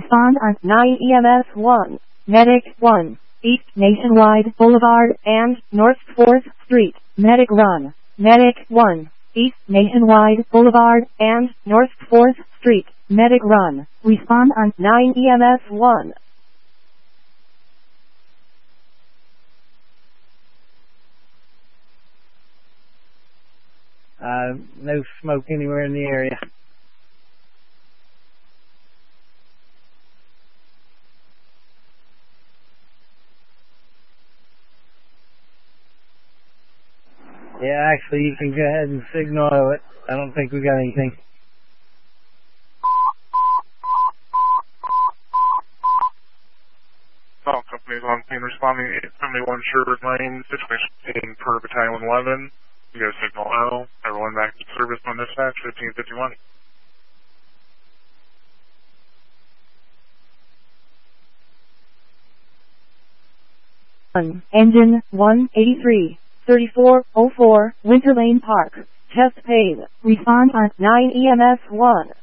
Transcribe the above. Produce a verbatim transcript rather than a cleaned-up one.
Respond on nine E M S one. Medic one. East Nationwide Boulevard and North fourth Street. Medic run. Medic one. East Nationwide Boulevard and North fourth Street. Medic run. Respond on nine E M S one. Uh, no smoke anywhere in the area. Yeah, actually, you can go ahead and signal it. I don't think we got anything. All companies on scene responding eight seventy-one Sherwood Lane, situation per Battalion eleven. You go signal L. Everyone back to service on dispatch, fifteen fifty-one. Engine one eighty-three, thirty-four oh four, Winter Lane Park. Test paid. Respond on nine E M S one.